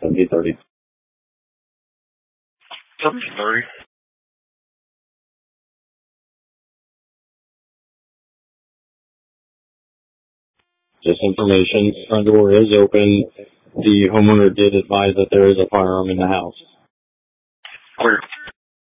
7030. 7030. Just information, front door is open. The homeowner did advise that there is a firearm in the house. Clear.